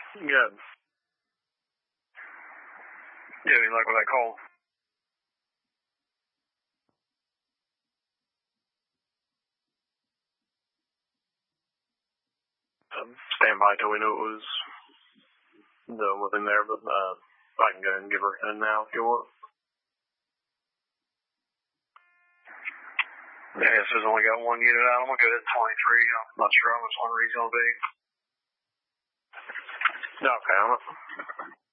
Good. Yeah, any luck with that call? Stand by till we knew it was done with him there, but I can go and give her in now if you want. Yeah, this has only got one unit out. I'm going to go to 23. I'm not sure how much longer he's going to be. Okay, I'm